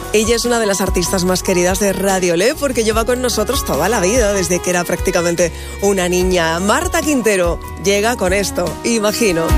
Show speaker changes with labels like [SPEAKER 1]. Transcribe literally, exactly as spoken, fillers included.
[SPEAKER 1] Ella es una de las artistas más queridas de Radiolé porque lleva con nosotros toda la vida, desde que era prácticamente una niña. Marta Quintero llega con esto, imagino.